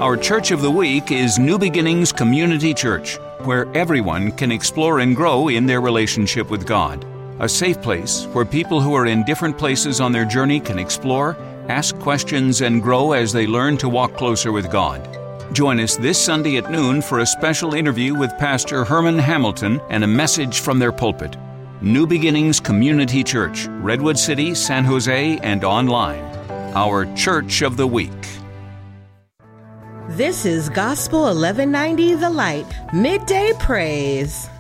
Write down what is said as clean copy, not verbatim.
Our Church of the Week is New Beginnings Community Church, where everyone can explore and grow in their relationship with God. A safe place where people who are in different places on their journey can explore, ask questions, and grow as they learn to walk closer with God. Join us this Sunday at noon for a special interview with Pastor Herman Hamilton and a message from their pulpit. New Beginnings Community Church, Redwood City, San Jose, and online. Our Church of the Week. This is Gospel 1190 The Light, Midday Praise.